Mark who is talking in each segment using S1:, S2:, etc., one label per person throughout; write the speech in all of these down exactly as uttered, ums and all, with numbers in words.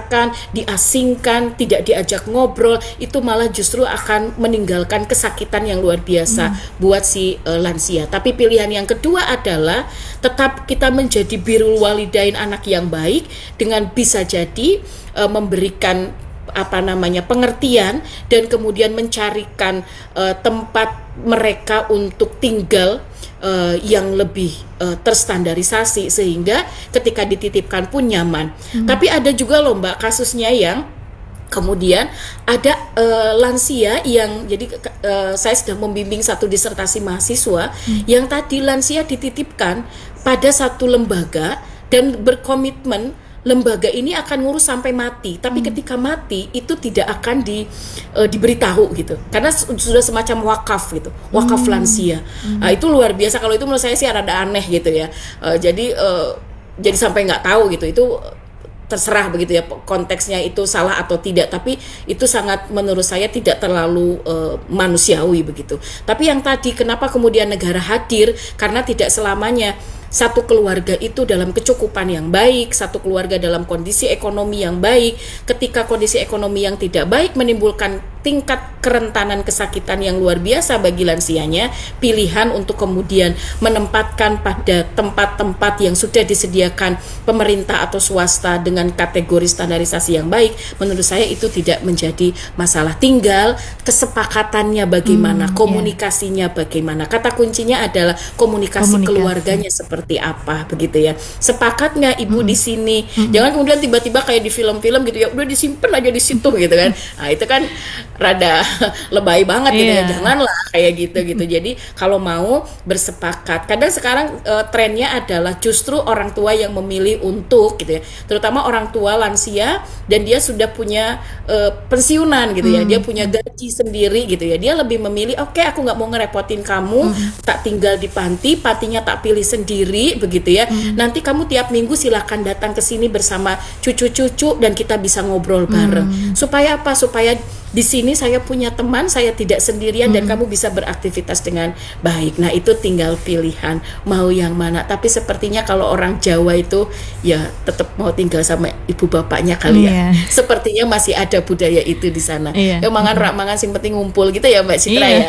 S1: dipaksakan, diasingkan, tidak diajak ngobrol, itu malah justru akan meninggalkan kesakitan yang luar biasa hmm. buat si uh, lansia. Tapi pilihan yang kedua adalah tetap kita menjadi birrul walidain, anak yang baik, dengan bisa jadi uh, memberikan apa namanya pengertian dan kemudian mencarikan uh, tempat mereka untuk tinggal uh, yang lebih uh, terstandarisasi sehingga ketika dititipkan pun nyaman. Hmm. Tapi ada juga loh Mbak kasusnya yang kemudian ada uh, lansia yang jadi uh, saya sedang membimbing satu disertasi mahasiswa hmm. yang tadi lansia dititipkan pada satu lembaga dan berkomitmen lembaga ini akan ngurus sampai mati, tapi hmm. ketika mati itu tidak akan di uh, diberitahu gitu, karena sudah semacam wakaf gitu, wakaf hmm. lansia. Hmm. Nah, itu luar biasa. Kalau itu menurut saya sih rada aneh gitu ya. Uh, jadi uh, jadi sampai nggak tahu gitu, itu terserah begitu ya konteksnya itu salah atau tidak, tapi itu sangat menurut saya tidak terlalu uh, manusiawi begitu. Tapi yang tadi kenapa kemudian negara hadir, karena tidak selamanya satu keluarga itu dalam kecukupan yang baik, satu keluarga dalam kondisi ekonomi yang baik. Ketika kondisi ekonomi yang tidak baik menimbulkan tingkat kerentanan kesakitan yang luar biasa bagi lansianya, pilihan untuk kemudian menempatkan pada tempat-tempat yang sudah disediakan pemerintah atau swasta dengan kategori standarisasi yang baik, menurut saya itu tidak menjadi masalah. Tinggal kesepakatannya bagaimana, hmm, komunikasinya yeah. bagaimana. Kata kuncinya adalah komunikasi, komunikasi. keluarganya seperti seperti apa begitu ya. Sepakat nggak ibu hmm. di sini? Hmm. Jangan kemudian tiba-tiba kayak di film-film gitu ya, udah disimpan aja di situ gitu kan. Nah, itu kan rada lebay banget yeah. gitu ya. Janganlah kayak gitu gitu. Jadi kalau mau bersepakat. Kadang sekarang uh, trennya adalah justru orang tua yang memilih untuk gitu ya. Terutama orang tua lansia dan dia sudah punya uh, pensiunan gitu ya. Hmm. Dia punya gaji sendiri gitu ya. Dia lebih memilih oke okay, aku nggak mau ngerepotin kamu, hmm. tak tinggal di panti, pantinya tak pilih sendiri begitu ya. Hmm. Nanti kamu tiap minggu silakan datang ke sini bersama cucu-cucu dan kita bisa ngobrol bareng. Hmm. Supaya apa? Supaya di sini saya punya teman, saya tidak sendirian hmm. dan kamu bisa beraktivitas dengan baik. Nah, itu tinggal pilihan mau yang mana. Tapi sepertinya kalau orang Jawa itu ya tetap mau tinggal sama ibu bapaknya kali yeah. ya. Sepertinya masih ada budaya itu di sana. Yeah. Ya mangan rak mangan sing penting ngumpul gitu ya Mbak Citra yeah. ya.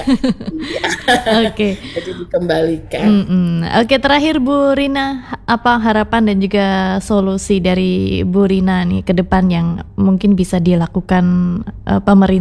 S2: Oke. Okay.
S1: Jadi dikembalikan.
S2: Mm-mm. Oke, okay, terakhir Bu Rina, apa harapan dan juga solusi dari Bu Rina nih ke depan yang mungkin bisa dilakukan uh, pemerintah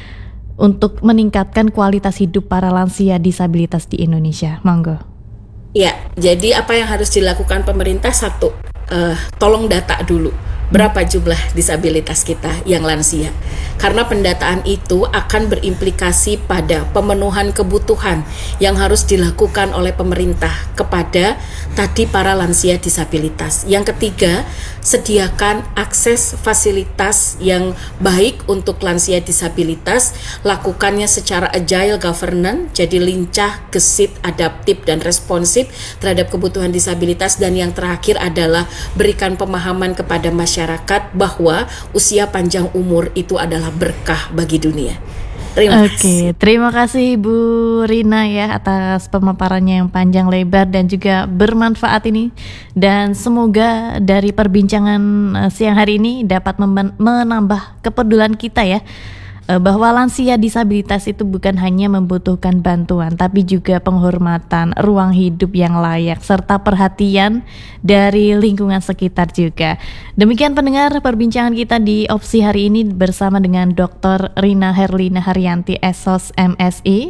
S2: untuk meningkatkan kualitas hidup para lansia disabilitas di Indonesia? Monggo.
S1: Ya, jadi apa yang harus dilakukan pemerintah? Satu, uh, tolong data dulu berapa jumlah disabilitas kita yang lansia. Karena pendataan itu akan berimplikasi pada pemenuhan kebutuhan yang harus dilakukan oleh pemerintah kepada tadi para lansia disabilitas. Yang ketiga, sediakan akses fasilitas yang baik untuk lansia disabilitas, lakukannya secara agile governance, jadi lincah, gesit, adaptif, dan responsif terhadap kebutuhan disabilitas. Dan yang terakhir adalah berikan pemahaman kepada masyarakat masyarakat bahwa usia panjang umur itu adalah berkah bagi dunia. Terima
S2: Oke, kasih. Terima kasih Bu Rina ya atas pemaparannya yang panjang lebar dan juga bermanfaat ini. Dan semoga dari perbincangan siang hari ini dapat memban- menambah kepedulian kita ya, bahwa lansia disabilitas itu bukan hanya membutuhkan bantuan, tapi juga penghormatan, ruang hidup yang layak, serta perhatian dari lingkungan sekitar juga. Demikian pendengar perbincangan kita di Opsi hari ini bersama dengan Doktor Rina Herlina Haryanti, S O S M Si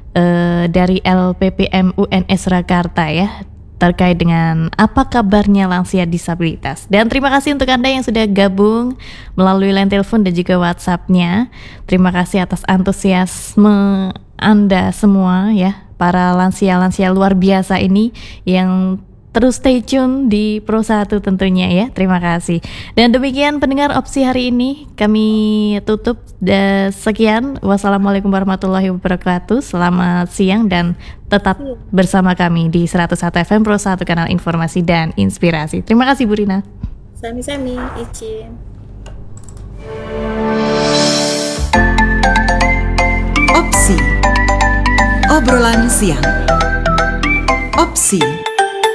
S2: eh, dari L P P M U N S Surakarta ya, terkait dengan apa kabarnya lansia disabilitas. Dan terima kasih untuk Anda yang sudah gabung melalui line telepon dan juga WhatsApp-nya. Terima kasih atas antusiasme Anda semua ya, para lansia-lansia luar biasa ini yang terus stay tune di Pro satu tentunya ya. Terima kasih. Dan demikian pendengar Opsi hari ini, kami tutup. Dan sekian, wassalamualaikum warahmatullahi wabarakatuh. Selamat siang dan tetap bersama kami di seratus satu F M Pro satu, kanal informasi dan inspirasi. Terima kasih Bu Rina.
S1: Sami-sami, izin.
S3: Opsi, obrolan siang. Opsi